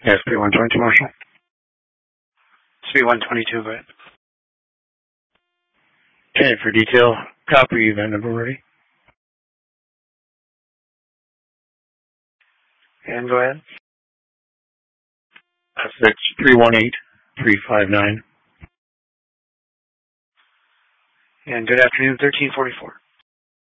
Yes, B122, Marshall. It's B122, go ahead. Okay, for detail, copy event number ready. And go ahead. That's 318-359. And good afternoon, 1344.